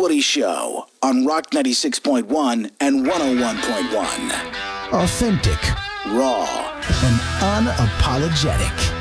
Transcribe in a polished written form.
Woody Show on Rock 96.1 and 101.1. Authentic, Raw, and unapologetic.